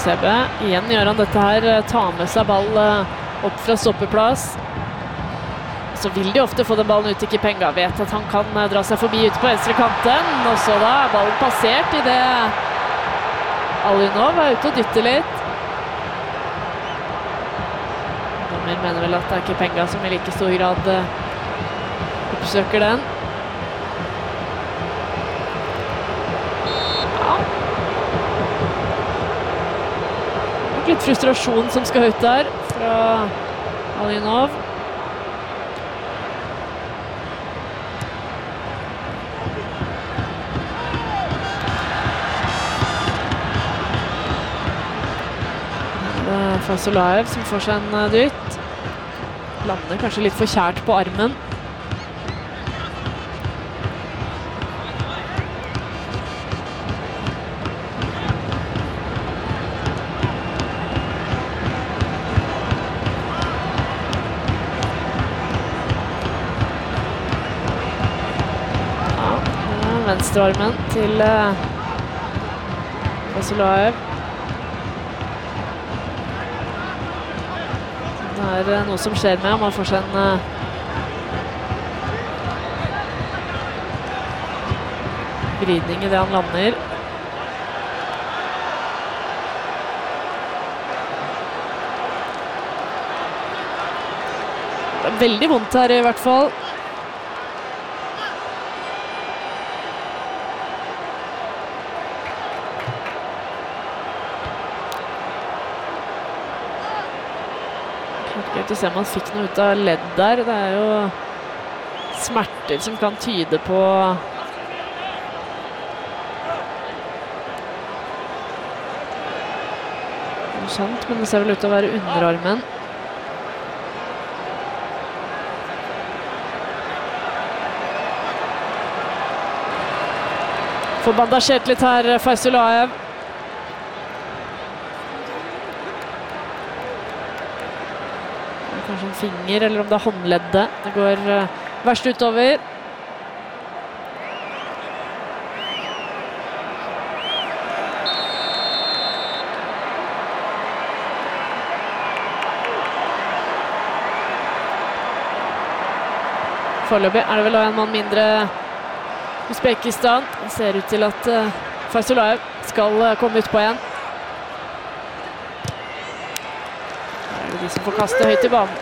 Sebe. Igjen gjør han dette her, tar med seg ball opp fra stoppeplass. Så vil de ofte få den ballen ut til Kipenga. Vet at han kan dra seg forbi ute på venstre kanten. Og så da er ballen passert i det Alinov er ute og dytter litt. Dommer mener vel at det er Kipenga som i like stor grad oppsøker den. Litt frustrasjon som skal ut der fra Alinov. Det er Fasolaev som får seg en dytt. Lander kanskje litt for kjært på armen. Venstrearmen til Fasolaev. Det er noe som skjer med ham. Han får seg en vridning i det han lander. Det er veldig vondt her i hvert fall. Gøy å se om han fikk noe ut av ledd der. Det er jo smerter som kan tyde på noe sånt, men det ser vel ut til å være underarmen. Får bandasjert litt her, Fasolaev. Kanskje en finger, eller om det er håndleddet. Det går verst utover. Foreløpig er det vel en mann mindre Uzbekistan. Det ser ut til at Fasolaev skal komme ut på igjen. De som får kaste høyt i banen.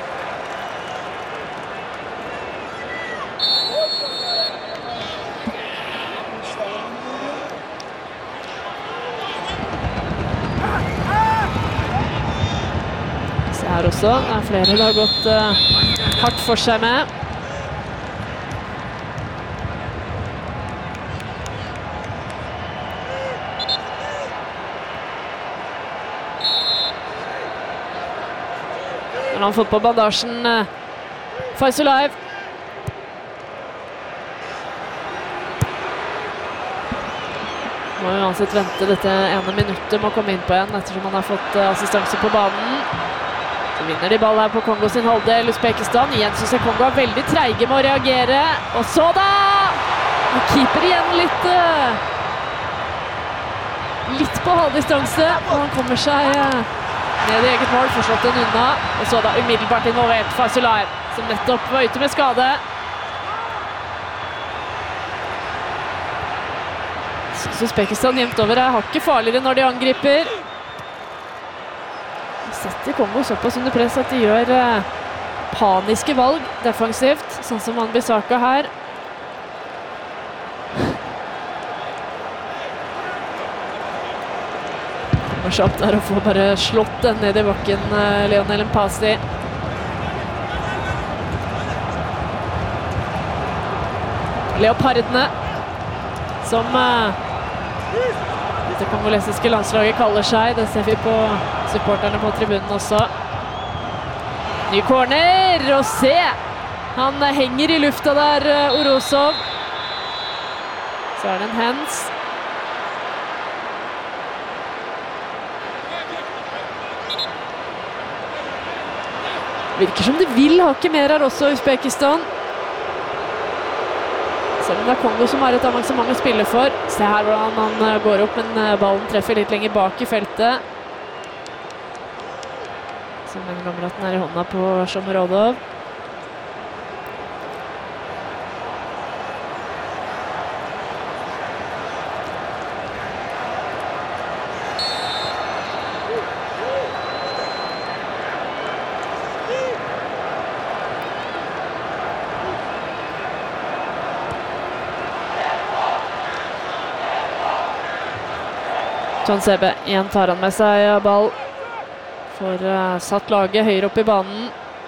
Se her også, det er flere det har gått hardt for seg med. Han har fått på bandasjen Fasolaev. Må jo uansett vente dette ene minuttet med å komme inn på igjen, ettersom han har fått assistanse på banen. Så vinner de ball her på Kongo sin halvdel, Uzbekistan. Igjen synes jeg Kongo er veldig treige med å reagere. Og så da! Keeper igjen litt på halvdistanse, og han kommer seg ned i eget mål, får slått den unna. Og så da umiddelbart involvert Fasolaev, som nettopp var ute med skade. Synes Uzbekistan jevnt over er hakket farligere når de angriper. Setter Kongo såpass under press at de gjør paniske valg defensivt, sånn som Wan-Bissaka her. Kjapt der å få bare slått den ned i bakken, Lionel Mpasi. Leopardene, som det kongolesiske landslaget kaller seg. Det ser vi på supporterne på tribunen også. Ny corner, og se! Han henger i lufta der, Orosov. Så er det en hands. Virker som de vil ha ikke mer her også, Uzbekistan. Selv om det er Kongo som har et avansement å spille for. Se her hvordan han går opp, men ballen treffer litt lenger bak i feltet. Som en ganger at den er i hånda på Shomurodov. Tuanzebe, igjen tar han med seg ball. Får satt laget høyere opp i banen.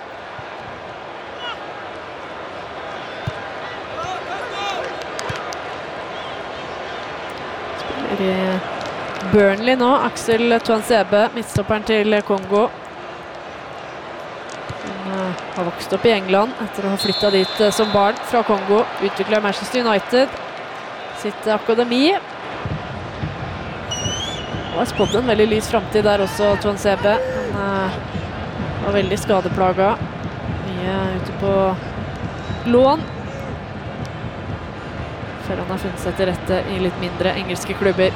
Spiller i Burnley nå, Axel Tuanzebe, midtstopperen til Kongo. Han har vokst opp i England etter å ha flyttet dit som barn fra Kongo. Utviklet Manchester United sitt akademi. Og har spådd en veldig lys fremtid der også, Tuanzebe. Han var veldig skadeplaget. Mye ute på lån. Før han har funnet seg til rette i litt mindre engelske klubber.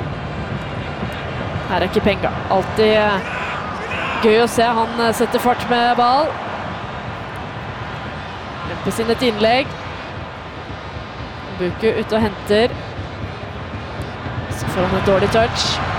Her er ikke Penga. Alltid gøy å se han setter fart med ball. Lemper sin et innlegg. Buku ute og henter. Så får han et dårlig touch.